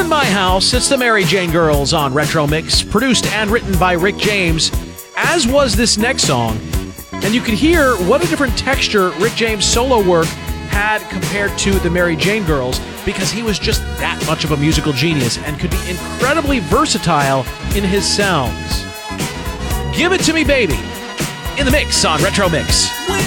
In My House, it's the Mary Jane Girls on Retro Mix, produced and written by Rick James, as was this next song. And you can hear what a different texture Rick James' solo work had compared to the Mary Jane Girls, because he was just that much of a musical genius and could be incredibly versatile in his sounds. Give It To Me Baby, in the mix on Retro Mix.